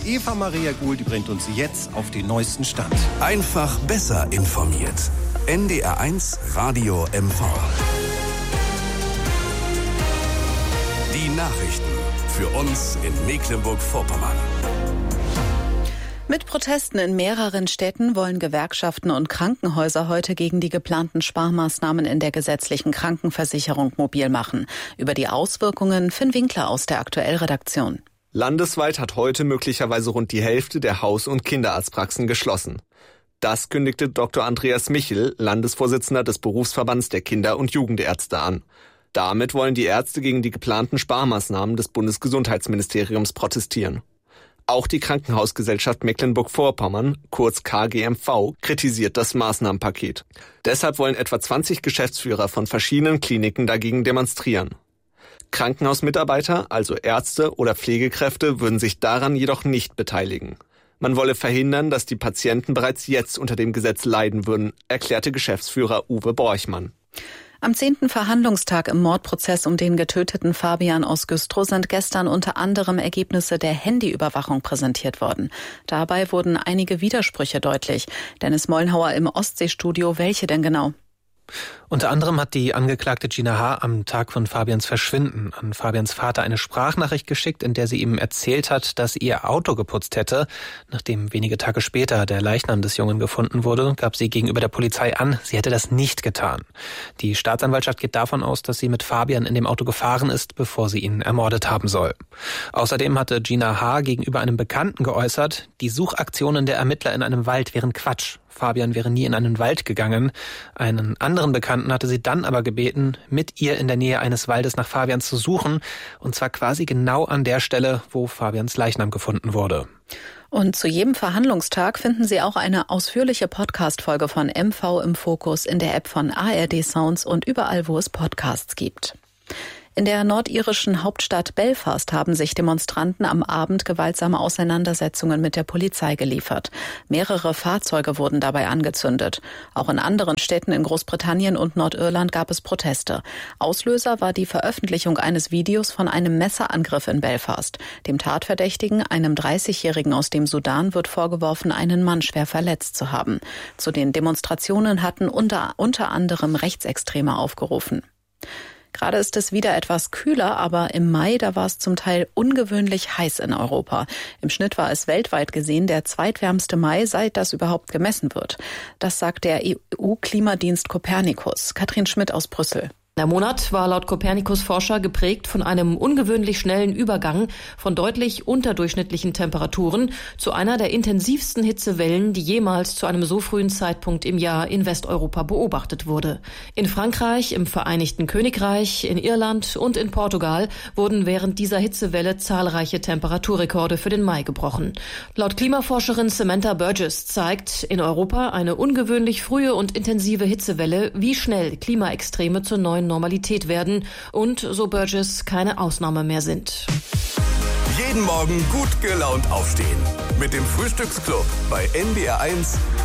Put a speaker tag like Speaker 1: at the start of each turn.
Speaker 1: Eva Maria Guhl, die bringt uns jetzt auf den neuesten Stand.
Speaker 2: Einfach besser informiert. NDR1 Radio MV. Die Nachrichten für uns in Mecklenburg-Vorpommern.
Speaker 3: Mit Protesten in mehreren Städten wollen Gewerkschaften und Krankenhäuser heute gegen die geplanten Sparmaßnahmen in der gesetzlichen Krankenversicherung mobil machen. Über die Auswirkungen Finn Winkler aus der Aktuell-Redaktion.
Speaker 4: Landesweit hat heute möglicherweise rund die Hälfte der Haus- und Kinderarztpraxen geschlossen. Das kündigte Dr. Andreas Michel, Landesvorsitzender des Berufsverbands der Kinder- und Jugendärzte, an. Damit wollen die Ärzte gegen die geplanten Sparmaßnahmen des Bundesgesundheitsministeriums protestieren. Auch die Krankenhausgesellschaft Mecklenburg-Vorpommern, kurz KGMV, kritisiert das Maßnahmenpaket. Deshalb wollen etwa 20 Geschäftsführer von verschiedenen Kliniken dagegen demonstrieren. Krankenhausmitarbeiter, also Ärzte oder Pflegekräfte, würden sich daran jedoch nicht beteiligen. Man wolle verhindern, dass die Patienten bereits jetzt unter dem Gesetz leiden würden, erklärte Geschäftsführer Uwe Borchmann.
Speaker 3: Am 10. Verhandlungstag im Mordprozess um den getöteten Fabian aus Güstrow sind gestern unter anderem Ergebnisse der Handyüberwachung präsentiert worden. Dabei wurden einige Widersprüche deutlich. Dennis Mollenhauer im Ostseestudio, welche denn genau?
Speaker 5: Unter anderem hat die Angeklagte Gina H. am Tag von Fabians Verschwinden an Fabians Vater eine Sprachnachricht geschickt, in der sie ihm erzählt hat, dass sie ihr Auto geputzt hätte. Nachdem wenige Tage später der Leichnam des Jungen gefunden wurde, gab sie gegenüber der Polizei an, sie hätte das nicht getan. Die Staatsanwaltschaft geht davon aus, dass sie mit Fabian in dem Auto gefahren ist, bevor sie ihn ermordet haben soll. Außerdem hatte Gina H. gegenüber einem Bekannten geäußert, die Suchaktionen der Ermittler in einem Wald wären Quatsch. Fabian wäre nie in einen Wald gegangen. Einen anderen Bekannten hatte sie dann aber gebeten, mit ihr in der Nähe eines Waldes nach Fabian zu suchen, und zwar quasi genau an der Stelle, wo Fabians Leichnam gefunden wurde.
Speaker 3: Und zu jedem Verhandlungstag finden Sie auch eine ausführliche Podcast-Folge von MV im Fokus in der App von ARD Sounds und überall, wo es Podcasts gibt. In der nordirischen Hauptstadt Belfast haben sich Demonstranten am Abend gewaltsame Auseinandersetzungen mit der Polizei geliefert. Mehrere Fahrzeuge wurden dabei angezündet. Auch in anderen Städten in Großbritannien und Nordirland gab es Proteste. Auslöser war die Veröffentlichung eines Videos von einem Messerangriff in Belfast. Dem Tatverdächtigen, einem 30-Jährigen aus dem Sudan, wird vorgeworfen, einen Mann schwer verletzt zu haben. Zu den Demonstrationen hatten unter anderem Rechtsextreme aufgerufen. Gerade ist es wieder etwas kühler, aber im Mai, da war es zum Teil ungewöhnlich heiß in Europa. Im Schnitt war es weltweit gesehen der zweitwärmste Mai, seit das überhaupt gemessen wird. Das sagt der EU-Klimadienst Copernicus. Katrin Schmidt aus Brüssel.
Speaker 6: Der Monat war laut Copernicus-Forscher geprägt von einem ungewöhnlich schnellen Übergang von deutlich unterdurchschnittlichen Temperaturen zu einer der intensivsten Hitzewellen, die jemals zu einem so frühen Zeitpunkt im Jahr in Westeuropa beobachtet wurde. In Frankreich, im Vereinigten Königreich, in Irland und in Portugal wurden während dieser Hitzewelle zahlreiche Temperaturrekorde für den Mai gebrochen. Laut Klimaforscherin Samantha Burgess zeigt in Europa eine ungewöhnlich frühe und intensive Hitzewelle, wie schnell Klimaextreme zur neuen Normalität werden und, so Burgess, keine Ausnahme mehr sind.
Speaker 2: Jeden Morgen gut gelaunt aufstehen. Mit dem Frühstücksclub bei NDR1